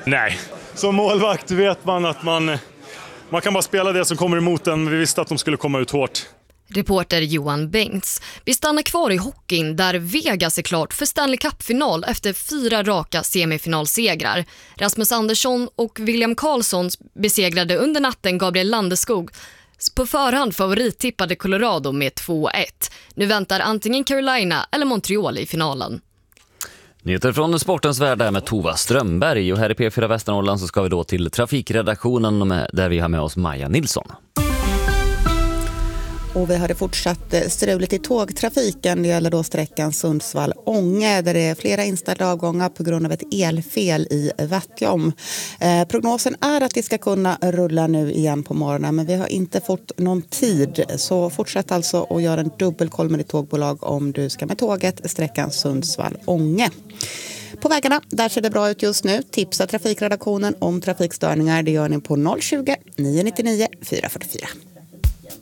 Nej. Som målvakt vet man att man kan bara spela det som kommer emot en. Vi visste att de skulle komma ut hårt. Reporter Johan Bengts. Vi stannar kvar i hockeyn där Vegas är klart för Stanley Cup-final efter 4 raka semifinalsegrar. Rasmus Andersson och William Karlsson besegrade under natten Gabriel Landeskog. På förhand favorittippade Colorado med 2-1. Nu väntar antingen Carolina eller Montreal i finalen. Nyheter från sportens värld där med Tova Strömberg. Och här i P4 Västernorrland så ska vi då till trafikredaktionen där vi har med oss Maja Nilsson. Och vi har det fortsatt struligt i tågtrafiken. Det gäller då sträckan Sundsvall-Ånge där det är flera inställda avgångar på grund av ett elfel i Vättjom. Prognosen är att det ska kunna rulla nu igen på morgonen, men vi har inte fått någon tid. Så fortsätt alltså att göra en dubbelkoll med ditt tågbolag om du ska med tåget sträckan Sundsvall-Ånge. På vägarna, där ser det bra ut just nu. Tipsa trafikredaktionen om trafikstörningar. Det gör ni på 020 999 444.